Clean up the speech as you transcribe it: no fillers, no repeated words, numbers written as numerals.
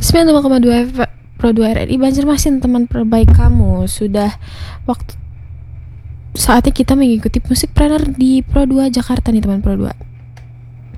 92,2 Pro 2 RRI Banjarmasin, teman terbaik kamu. Sudah waktu saatnya kita mengikuti musik planner di Pro 2 Jakarta nih teman Pro 2.